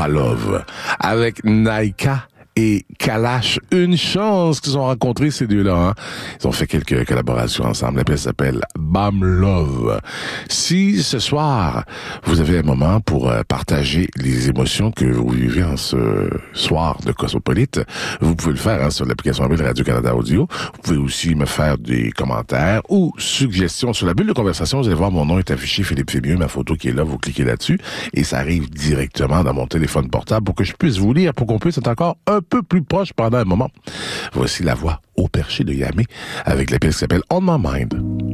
Love avec Naika et Kalash. Une chance qu'ils ont rencontré ces deux-là. Hein? Ils ont fait quelques collaborations ensemble. La pièce s'appelle Bam Love. Si ce soir, vous avez un moment pour partager les émotions que vous vivez en ce soir de Cosmopolite, vous pouvez le faire hein, sur l'application mobile Radio-Canada Audio. Vous pouvez aussi me faire des commentaires ou suggestions sur la bulle de conversation. Vous allez voir, mon nom est affiché, Philippe Fémieux, ma photo qui est là, vous cliquez là-dessus et ça arrive directement dans mon téléphone portable pour que je puisse vous lire, pour qu'on puisse être encore un peu plus proche pendant un moment. Voici la voix au perché de Yamé avec la pièce qui s'appelle On My Mind.